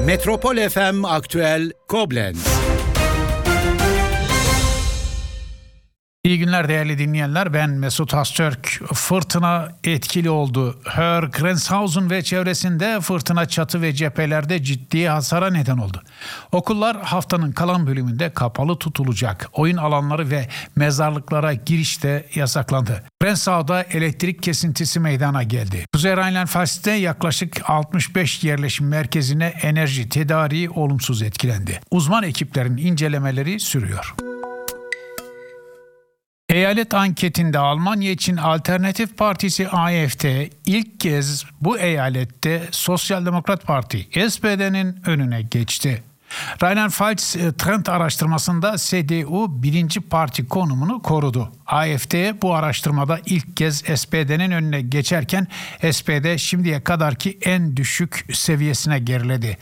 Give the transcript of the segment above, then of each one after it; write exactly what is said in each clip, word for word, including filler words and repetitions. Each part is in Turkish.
Metropol F M Aktüel Koblenz. İyi günler değerli dinleyenler. Ben Mesut Hastürk. Fırtına etkili oldu. Hörgrenzhausen ve çevresinde fırtına çatı ve cephelerde ciddi hasara neden oldu. Okullar haftanın kalan bölümünde kapalı tutulacak. Oyun alanları ve mezarlıklara giriş de yasaklandı. Grenzhau'da elektrik kesintisi meydana geldi. Kuzey Rheinland-Pfalz'de yaklaşık altmış beş yerleşim merkezine enerji tedariği olumsuz etkilendi. Uzman ekiplerin incelemeleri sürüyor. Eyalet anketinde Almanya için Alternatif Partisi A F D ilk kez bu eyalette Sosyal Demokrat Parti S P D'nin önüne geçti. Rheinland-Pfalz Trend araştırmasında S D U birinci parti konumunu korudu. A F D bu araştırmada ilk kez S P D'nin önüne geçerken S P D şimdiye kadarki en düşük seviyesine geriledi.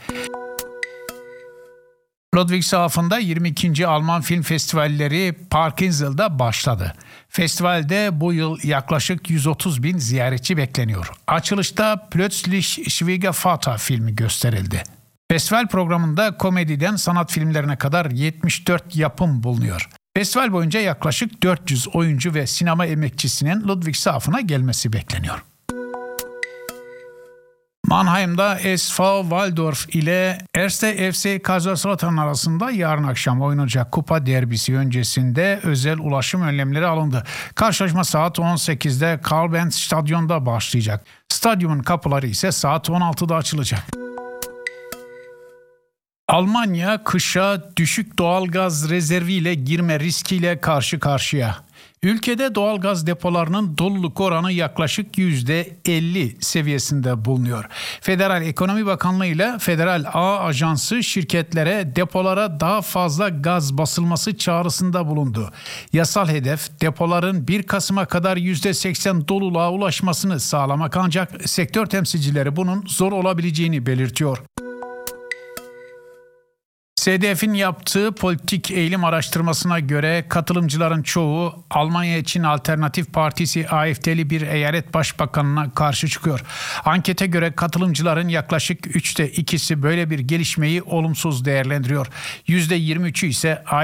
Ludwigshafen'da yirmi ikinci Alman Film Festivalleri Parkinsel'da başladı. Festivalde bu yıl yaklaşık yüz otuz bin ziyaretçi bekleniyor. Açılışta Plötzlich Schwiegervater filmi gösterildi. Festival programında komediden sanat filmlerine kadar yetmiş dört yapım bulunuyor. Festival boyunca yaklaşık dört yüz oyuncu ve sinema emekçisinin Ludwigshafen'a gelmesi bekleniyor. Mannheim'da S V Waldorf ile Erste F C Kaiserslautern arasında yarın akşam oynanacak kupa derbisi öncesinde özel ulaşım önlemleri alındı. Karşılaşma saat on sekizde Karl-Benz Stadyum'da başlayacak. Stadyumun kapıları ise saat on altıda açılacak. Almanya kışa düşük doğalgaz rezerviyle girme riskiyle karşı karşıya. Ülkede doğalgaz depolarının doluluk oranı yaklaşık yüzde elli seviyesinde bulunuyor. Federal Ekonomi Bakanlığı ile Federal Ağ Ajansı şirketlere depolara daha fazla gaz basılması çağrısında bulundu. Yasal hedef depoların bir Kasım'a kadar yüzde seksen doluluğa ulaşmasını sağlamak, ancak sektör temsilcileri bunun zor olabileceğini belirtiyor. S D F'in yaptığı politik eğilim araştırmasına göre katılımcıların çoğu Almanya için Alternatif Partisi A F D'li bir eyalet başbakanına karşı çıkıyor. Ankete göre katılımcıların yaklaşık üçte ikisi böyle bir gelişmeyi olumsuz değerlendiriyor. yüzde yirmi üçü ise